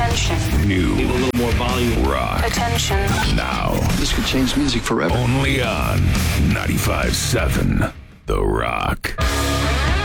Attention. New. Need a little more volume. Rock. Attention. Now. This could change music forever. Only on 95.7 The Rock.